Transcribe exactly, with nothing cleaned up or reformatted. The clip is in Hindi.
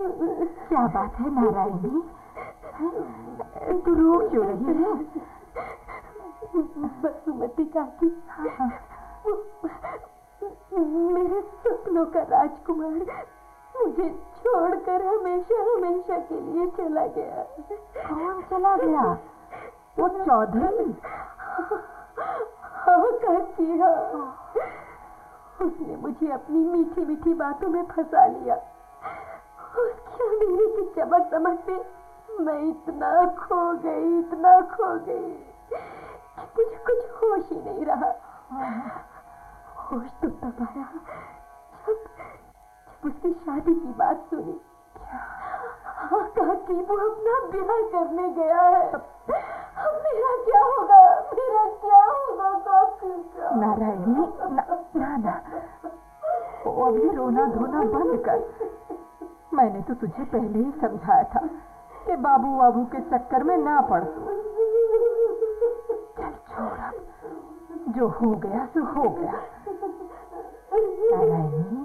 क्या बात है नारायणी, तू रो क्यों रही है? बसुमती काकी, मेरे सपनों का राजकुमार मुझे छोड़कर हमेशा हमेशा के लिए चला गया। कौन चला गया? वो चौधरी? हाँ काकी, हाँ। उसने मुझे अपनी मीठी मीठी बातों में फंसा लिया। उसकी अंधेरे की चमक दमक में मैं इतना खो गई, इतना खो गई कि मुझे कुछ होश ही नहीं रहा। होश तो तब आया जब जब उसकी शादी की बात सुनी। हाँ काकी, वो अपना ब्याह करने गया है। अब मेरा क्या होगा, मेरा क्या होगा काकी? नारायणी, ना ना ना, वो अभी रोना धोना बंद कर। मैंने तो तुझे पहले ही समझाया था कि बाबू बाबू के चक्कर में ना पड़। चल छोड़, अब जो हो गया सो हो गया। नारायणी,